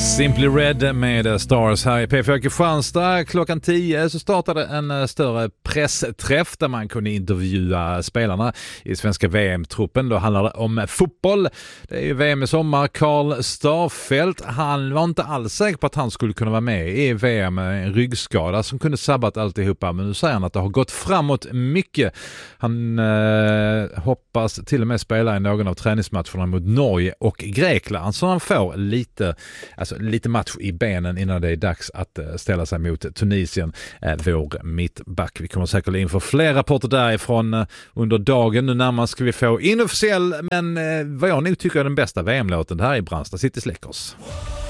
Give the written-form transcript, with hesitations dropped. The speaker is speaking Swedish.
Simply Red med Stars här i P4 Kristianstad. Klockan 10 så startade en större pressträff där man kunde intervjua spelarna i svenska VM-truppen. Då handlar det om fotboll. Det är ju VM i sommar. Karl Starfelt, han var inte alls säker på att han skulle kunna vara med i VM med en ryggskada som kunde sabbat alltihopa. Men nu säger han att det har gått framåt mycket. Han hoppas till och med spela i någon av träningsmatcherna mot Norge och Grekland. Så han får lite match i benen innan det är dags att ställa sig mot Tunisien, vår mittback. Vi kommer säkert in för fler rapporter därifrån under dagen. Nu närmast ska vi få inofficiell, men vad jag nu tycker är den bästa VM-låten. Det här är Brandsta City Släckers.